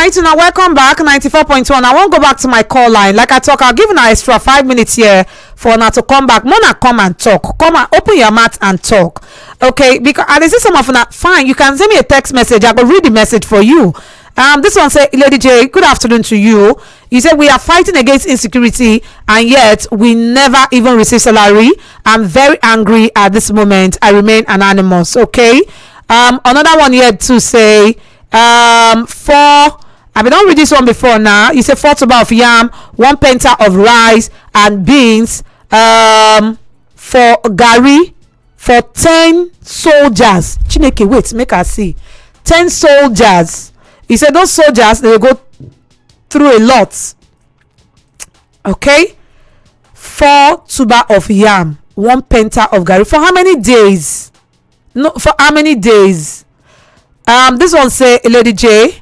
right, now welcome back. 94.1. I won't go back to my call line. Like I talk, I'll give an extra 5 minutes here for now to come back. Mona, come and talk. Come and open your mouth and talk. Okay, because I see some of that. Fine, you can send me a text message. I will read the message for you. This one say, Lady J, good afternoon to you. You said we are fighting against insecurity and yet we never even receive salary. I'm very angry at this moment. I remain anonymous. Okay. Another one here to say, I've don't read this one before now. You say 4 tuber of yam, 1 penta of rice and beans, for Gary, for 10 soldiers. Chineke, wait, make I see. 10 soldiers. He said those soldiers, they go through a lot. Okay. 4 tuber of yam, 1 penta of Gary. For how many days? No, for how many days? This one say, Lady J.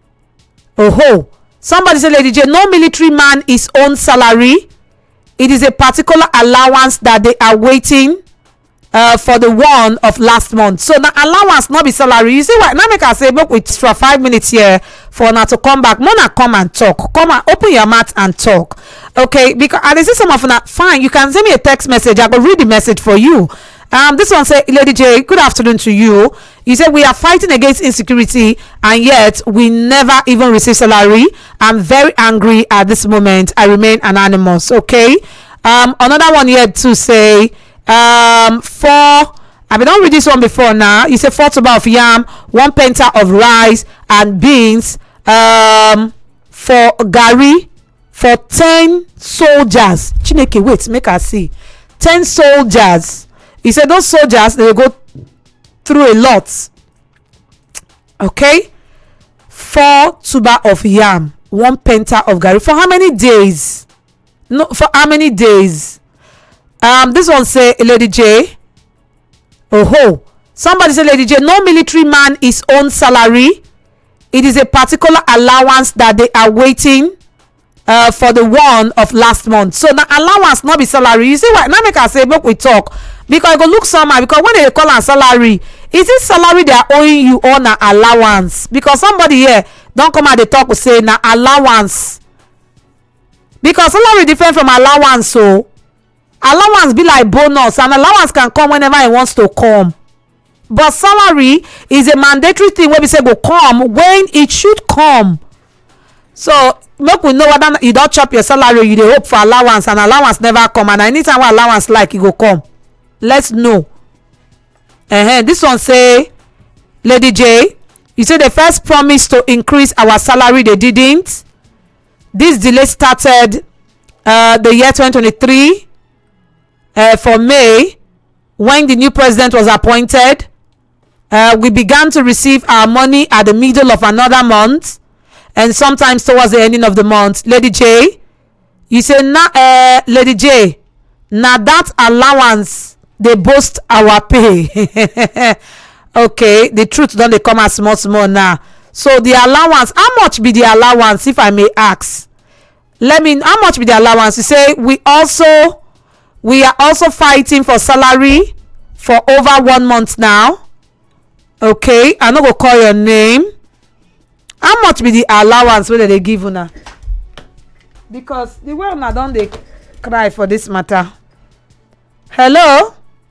Oh, somebody say, Lady J, no military man is own salary. It is a particular allowance that they are waiting for the one of last month. So now allowance not be salary. You see what? Now make I say, look, with extra 5 minutes here for now to come back. Mona, come and talk. Come and open your mouth and talk. Okay, because I see some of that. Fine, you can send me a text message. I will read the message for you. This one say, Lady J, good afternoon to you. You said we are fighting against insecurity and yet we never even receive salary. I'm very angry at this moment. I remain anonymous. Okay. Another one here to say, I've don't read this one before now. You say 4 tuber of yam, 1 penta of rice and beans, for Gary, for 10 soldiers. Chineke, wait, make I see. 10 soldiers. He said those soldiers, they go through a lot. Okay. 4 tuber of yam, 1 penta of Gary. For how many days? No, for how many days? This one say, Lady J. Oh, somebody say, Lady J, no military man is own salary. It is a particular allowance that they are waiting for the one of last month. So now allowance not be salary. You see what? Now make I say, look, we talk. Because I go look somehow, because when they call a salary, is it salary they are owing you on an allowance? Because somebody here don't come out the talk to say na allowance. Because salary different from allowance. So allowance be like bonus, and allowance can come whenever it wants to come. But salary is a mandatory thing where we say go come when it should come. So make we know whether you don't chop your salary, you dey hope for allowance, and allowance never come, and anytime what allowance like it go come. Let's know. This one say, Lady J, you say the first promise to increase our salary, they didn't. This delay started the year 2023 for May, when the new president was appointed. We began to receive our money at the middle of another month and sometimes towards the ending of the month. Lady J, you say, Lady J, now that allowance they boast our pay. Okay, the truth don't they come as small now. So the allowance, how much be the allowance, if I may ask? How much be the allowance? You say we are also fighting for salary for over 1 month now. Okay, I no go call your name. How much be the allowance whether they give una? Because the way una don dey cry for this matter. Hello?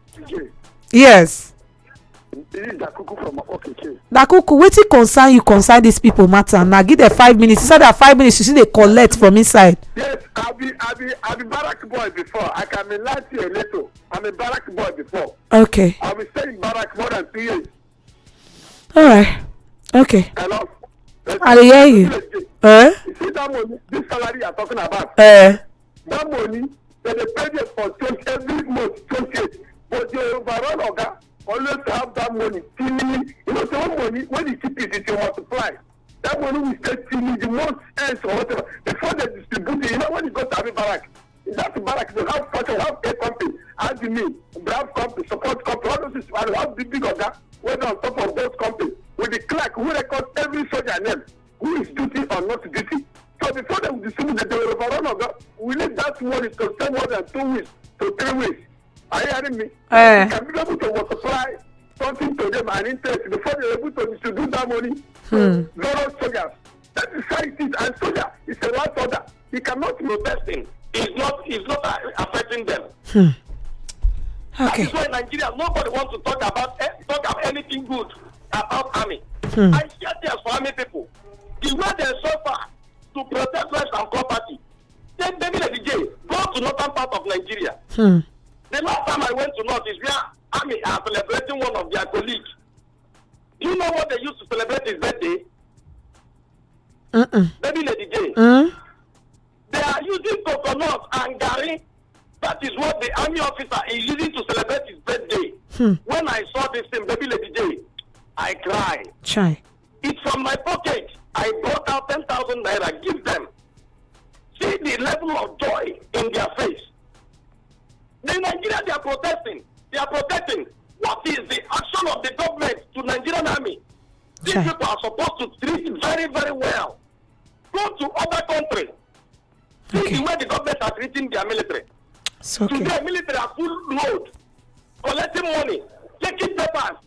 Yes. This is Dakuku from Okeke. Dakuku, wetin concern these people matter? Now give them 5 minutes. Inside that 5 minutes, you see they collect from inside. Yes, I'll be barrack boy before. I can be last year later. I'm a barrack boy before. Okay. I'll be staying barrack more than 2 years. All right. Okay. Hello? I hear you. You see that money, this salary you're talking about? That money, they pay them for 20 every month, 20. But the overall organ always have that money. You know, the money, when you keep it, you multiply. That money will stay till the month ends or whatever. Before they distribute it, you know, when you go to every barrack, that's the barrack, they have function, have a company, as the me, brave company, support company, all those is, and have the big organ, whether on top of those companies, with the clerk who records every soldier name, who is duty or not duty. So before they distribute the overall organ, we need that money to stay more than 2 weeks to 3 weeks. Are you hearing me? You can be able to multiply something to them and interest before they're able to distribute that money. Zero soldiers. That is how it is. And soldier is a last order. He cannot protesting. It's not affecting them. Okay. That is why Nigeria, nobody wants to talk about anything good about army. I share this for army people. The way they suffer to protect lives and property. Then maybe the DJ go to northern part of Nigeria. The last time I went to North is where army are celebrating one of their colleagues. Do you know what they used to celebrate his birthday? Maybe the DJ. They are using coconut and gari. That is what the army officer is using to celebrate his birthday. When I saw this thing, baby lady J, I cried. Chai. It's from my pocket. I brought out 10,000 naira, give them. See the level of joy in their face. The Nigeria, they are protesting. They are protesting. What is the action of the government to Nigerian army? These people are supposed to treat it very, very well. Go to other countries. See the way the government are treating their military. So, Today, military are full load, collecting money, taking papers,